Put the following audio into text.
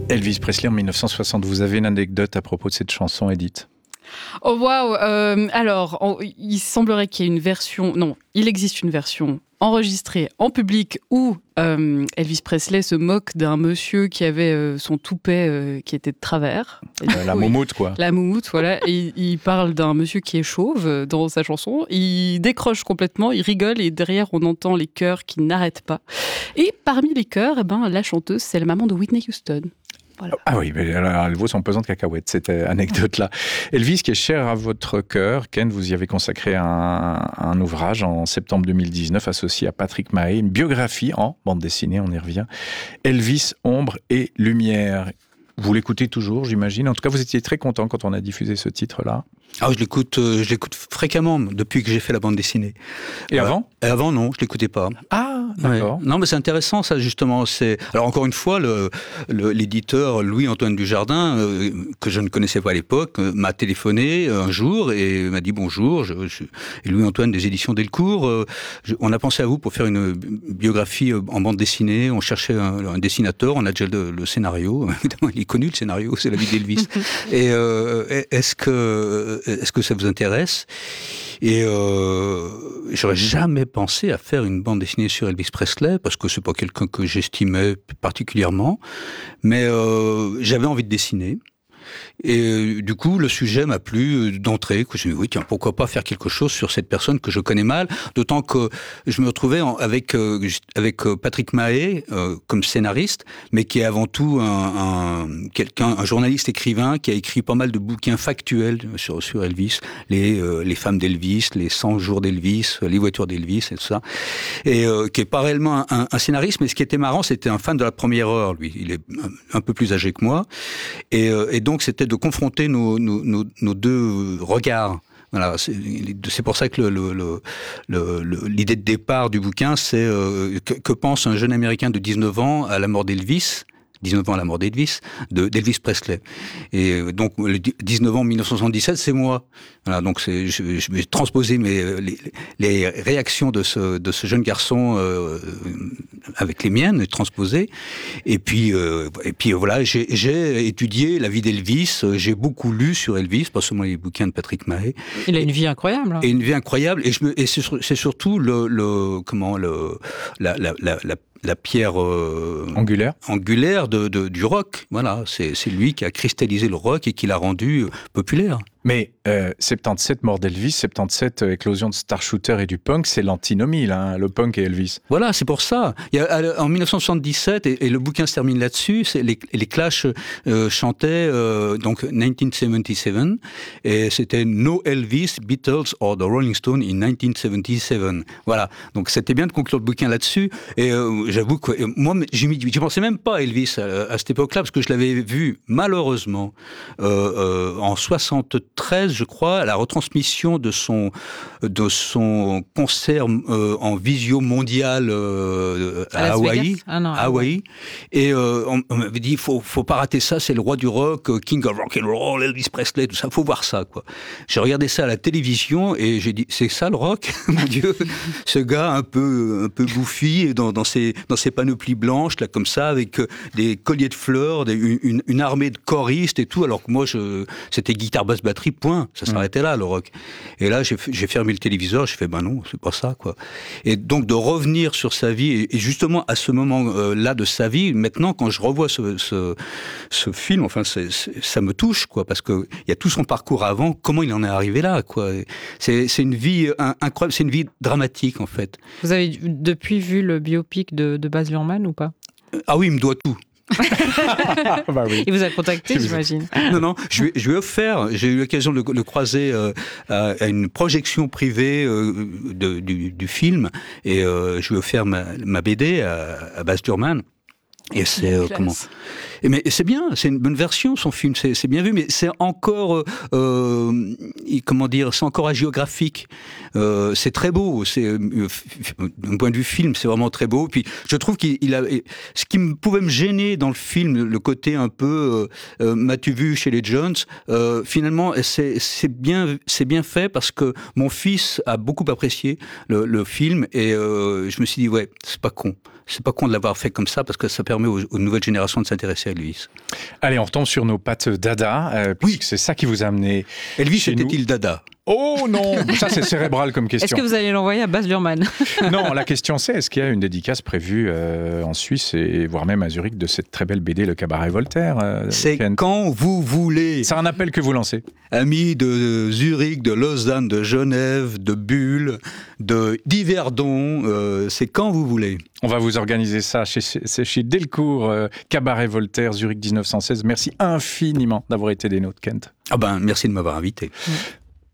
Elvis Presley en 1960, vous avez une anecdote à propos de cette chanson, Edith? Oh waouh. Alors, il semblerait qu'il y ait une version... Non, il existe une version enregistrée en public où Elvis Presley se moque d'un monsieur qui avait son toupet qui était de travers. La moumoute, quoi. La moumoute, voilà. Et il parle d'un monsieur qui est chauve dans sa chanson. Il décroche complètement, il rigole et derrière, on entend les chœurs qui n'arrêtent pas. Et parmi les chœurs, la chanteuse, c'est la maman de Whitney Houston. Voilà. Ah oui, mais alors, elle vaut son pesant de cacahuètes, cette anecdote-là. Elvis, qui est cher à votre cœur, Ken, vous y avez consacré un ouvrage en septembre 2019 associé à Patrick Mahé, une biographie en bande dessinée, on y revient. Elvis, ombre et lumière. Vous l'écoutez toujours, j'imagine. En tout cas, vous étiez très content quand on a diffusé ce titre-là. Ah, je l'écoute fréquemment depuis que j'ai fait la bande dessinée. Et avant ? Avant, non, je l'écoutais pas. Ah, d'accord. Ouais. Non, mais c'est intéressant, ça, justement. Alors, encore une fois, l'éditeur Louis-Antoine Dujardin, que je ne connaissais pas à l'époque, m'a téléphoné un jour et m'a dit bonjour. Et Louis-Antoine des éditions Delcourt, on a pensé à vous pour faire une biographie en bande dessinée. On cherchait un dessinateur, on a déjà le scénario. Évidemment, il est connu, le scénario, c'est la vie d'Elvis. Et est-ce que ça vous intéresse ? Et j'aurais jamais pensé à faire une bande dessinée sur Elvis Presley, parce que c'est pas quelqu'un que j'estimais particulièrement, mais j'avais envie de dessiner. Et du coup, le sujet m'a plu d'entrée. Je me suis dit, oui, tiens, pourquoi pas faire quelque chose sur cette personne que je connais mal, d'autant que je me retrouvais avec Patrick Mahé comme scénariste, mais qui est avant tout un journaliste écrivain qui a écrit pas mal de bouquins factuels sur Elvis, les femmes d'Elvis, les 100 jours d'Elvis, les voitures d'Elvis et tout ça, et qui est pas réellement un scénariste, mais ce qui était marrant, c'était un fan de la première heure, lui. Il est un peu plus âgé que moi, et donc c'était de confronter nos deux regards. Voilà, c'est pour ça que l'idée de départ du bouquin, c'est que pense un jeune Américain de 19 ans à la mort d'Elvis, d'Elvis Presley. Et donc, le 19 ans 1977, c'est moi. Voilà, donc je vais transposer les réactions de ce jeune garçon avec les miennes, transposées. Et puis voilà, j'ai étudié la vie d'Elvis. J'ai beaucoup lu sur Elvis, pas seulement les bouquins de Patrick Mahé. Il a une vie incroyable. Hein. Et une vie incroyable. Et c'est surtout la pierre angulaire du rock. Voilà, c'est lui qui a cristallisé le rock et qui l'a rendu populaire. Mais 77, mort d'Elvis, 77, éclosion de Star Shooter et du punk, c'est l'antinomie, là, hein, le punk et Elvis. Voilà, c'est pour ça. En 1977, et le bouquin se termine là-dessus, les Clash chantaient donc 1977, et c'était No Elvis, Beatles or the Rolling Stones in 1977. Voilà, donc c'était bien de conclure le bouquin là-dessus, et j'avoue que moi, je pensais même pas à Elvis à cette époque-là, parce que je l'avais vu, malheureusement, en 73, je crois, à la retransmission de son concert en visio mondial à Hawaï. Hawaï. Et on m'avait dit, faut pas rater ça, c'est le roi du rock, King of Rock and Roll, Elvis Presley, tout ça, faut voir ça, quoi. J'ai regardé ça à la télévision et j'ai dit, c'est ça le rock? Mon Dieu, ce gars un peu bouffi dans ses panoplies blanches, là, comme ça, avec des colliers de fleurs, une armée de choristes et tout, alors que moi, c'était guitare, basse, batterie, point. Ça s'arrêtait là, le rock. Et là, j'ai fermé le téléviseur, j'ai fait, non, c'est pas ça, quoi. Et donc, de revenir sur sa vie, et justement, à ce moment-là de sa vie, maintenant, quand je revois ce film, enfin, ça me touche, quoi, parce que il y a tout son parcours avant, comment il en est arrivé là, quoi. C'est une vie incroyable, c'est une vie dramatique, en fait. Vous avez depuis vu le biopic de Baz Luhrmann ou pas? Ah oui, il me doit tout. Bah oui. Il vous a contacté, j'imagine. Non, je lui ai offert, j'ai eu l'occasion de le croiser à une projection privée du film, et je lui ai offert ma BD à Baz Luhrmann. Et c'est mais c'est bien, c'est une bonne version, son film, c'est bien vu, mais c'est encore c'est encore hagiographique. C'est très beau, d'un point de vue film, c'est vraiment très beau. Puis je trouve qu'il a ce qui pouvait me gêner dans le film, le côté un peu m'as-tu vu chez les Jones, finalement c'est bien fait, parce que mon fils a beaucoup apprécié le film, et je me suis dit ouais, c'est pas con de l'avoir fait comme ça, parce que ça permet permet aux nouvelles générations de s'intéresser à Elvis. Allez, on retombe sur nos pattes dada, puisque c'est ça qui vous a amené Elvis chez nous. était-il dada ? Oh non, ça c'est cérébral comme question. Est-ce que vous allez l'envoyer à Baz Luhrmann ? Non, la question c'est, est-ce qu'il y a une dédicace prévue en Suisse, et voire même à Zurich, de cette très belle BD, Le Cabaret Voltaire C'est Ken? quand vous voulez. C'est un appel que vous lancez. Amis de Zurich, de Lausanne, de Genève, de Bulle, d'Yverdon, c'est quand vous voulez. On va vous organiser ça chez Delcourt, Cabaret Voltaire, Zurich 1916. Merci infiniment d'avoir été des nôtres, Kent. Merci de m'avoir invité.